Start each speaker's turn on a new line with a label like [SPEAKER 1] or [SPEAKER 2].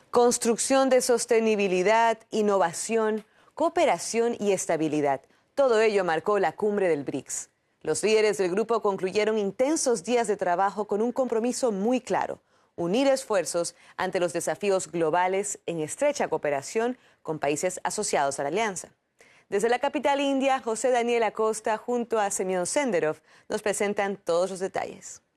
[SPEAKER 1] Construcción de sostenibilidad, innovación, cooperación y estabilidad. Todo ello marcó la cumbre del BRICS. Los líderes del grupo concluyeron intensos días de trabajo con un compromiso muy claro: unir esfuerzos ante los desafíos globales en estrecha cooperación con países asociados a la alianza. Desde la capital india, José Daniel Acosta junto a Semyon Senderov nos presentan todos los detalles.